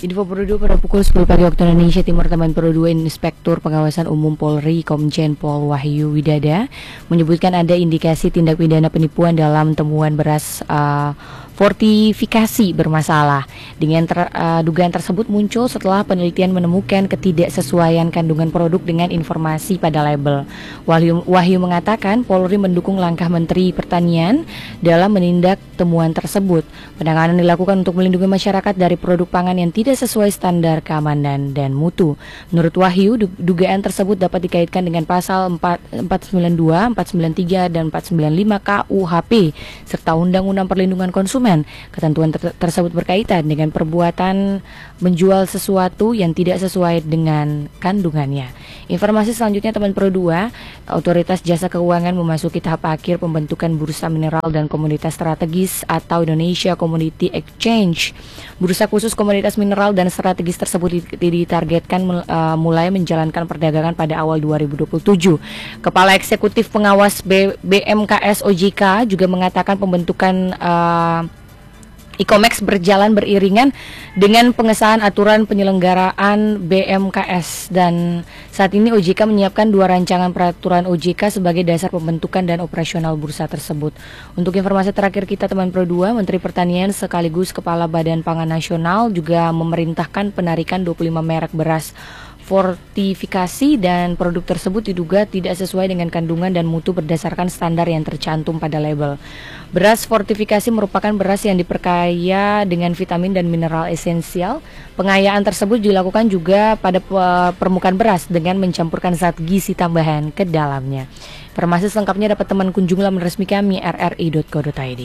Info Pro 2 pada pukul 10 pagi waktu Indonesia Timur, teman Pro 2 Inspektur Pengawasan Umum Polri Komjen Pol Wahyu Widada menyebutkan ada indikasi tindak pidana penipuan dalam temuan beras fortifikasi bermasalah. Dugaan tersebut muncul setelah penelitian menemukan ketidaksesuaian kandungan produk dengan informasi pada label. Wahyu mengatakan Polri mendukung langkah Menteri Pertanian dalam menindak temuan tersebut. Penanganan dilakukan untuk melindungi masyarakat dari produk pangan yang tidak sesuai standar keamanan dan mutu. Menurut Wahyu, dugaan tersebut dapat dikaitkan dengan pasal 492, 493, dan 495 KUHP serta Undang-Undang Perlindungan Konsumen. Ketentuan tersebut berkaitan dengan perbuatan menjual sesuatu yang tidak sesuai dengan kandungannya. Informasi selanjutnya, teman Pro 2, Otoritas Jasa Keuangan memasuki tahap akhir pembentukan Bursa Mineral dan Komoditas Strategis atau Indonesia Commodity Exchange. Bursa khusus komoditas mineral dan strategis tersebut ditargetkan mulai menjalankan perdagangan pada awal 2027. Kepala Eksekutif Pengawas BMKS OJK juga mengatakan pembentukan e-Comex berjalan beriringan dengan pengesahan aturan penyelenggaraan BMKS, dan saat ini OJK menyiapkan 2 rancangan peraturan OJK sebagai dasar pembentukan dan operasional bursa tersebut. Untuk informasi terakhir kita, teman Pro 2, Menteri Pertanian sekaligus Kepala Badan Pangan Nasional juga memerintahkan penarikan 25 merek beras fortifikasi dan produk tersebut diduga tidak sesuai dengan kandungan dan mutu berdasarkan standar yang tercantum pada label. Beras fortifikasi merupakan beras yang diperkaya dengan vitamin dan mineral esensial. Pengayaan tersebut dilakukan juga pada permukaan beras dengan mencampurkan zat gizi tambahan ke dalamnya. Informasi selengkapnya dapat teman kunjungi laman resmi kami rri.co.id.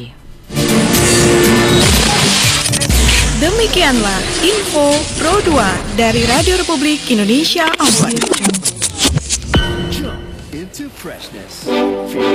Demikianlah Info Pro 2 dari Radio Republik Indonesia Ambon.